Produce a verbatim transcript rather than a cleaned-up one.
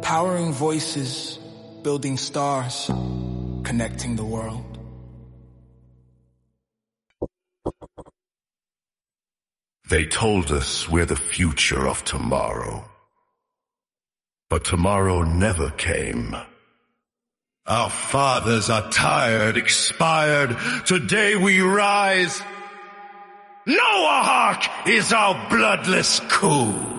Empowering voices, building stars, connecting the world. They told us we're the future of tomorrow. But tomorrow never came. Our fathers are tired, expired. Today we rise. Noahawk is our bloodless coup.